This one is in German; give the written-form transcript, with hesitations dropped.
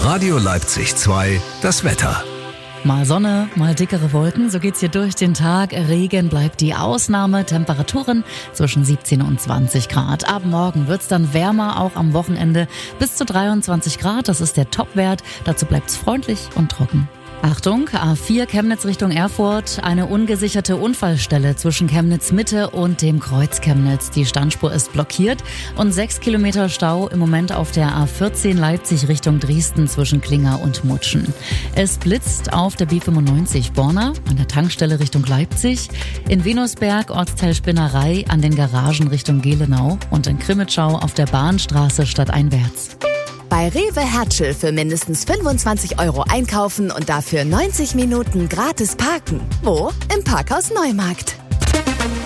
Radio Leipzig 2, das Wetter. Mal Sonne, mal dickere Wolken, so geht's hier durch den Tag. Regen bleibt die Ausnahme, Temperaturen zwischen 17 und 20 Grad. Ab morgen wird's dann wärmer, auch am Wochenende bis zu 23 Grad. Das ist der Topwert, dazu bleibt's freundlich und trocken. Achtung, A4 Chemnitz Richtung Erfurt, eine ungesicherte Unfallstelle zwischen Chemnitz Mitte und dem Kreuz Chemnitz. Die Standspur ist blockiert und 6 Kilometer Stau im Moment auf der A14 Leipzig Richtung Dresden zwischen Klinger und Mutschen. Es blitzt auf der B95 Borna an der Tankstelle Richtung Leipzig, in Venusberg Ortsteil Spinnerei an den Garagen Richtung Gelenau und in Krimitschau auf der Bahnstraße stadteinwärts. Bei Rewe Hertschel für mindestens 25 € einkaufen und dafür 90 Minuten gratis parken. Wo? Im Parkhaus Neumarkt.